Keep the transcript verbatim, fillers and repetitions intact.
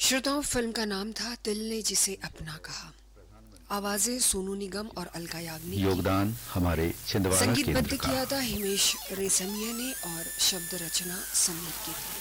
श्रोताओं, फिल्म का नाम था दिल ने जिसे अपना कहा। आवाजें सोनू निगम और अलका याग्निक, योगदान हमारे छिंदवाड़ा केंद्र संगीतबद्ध का। किया था हिमेश रेशमिया ने और शब्द रचना समीर की थी।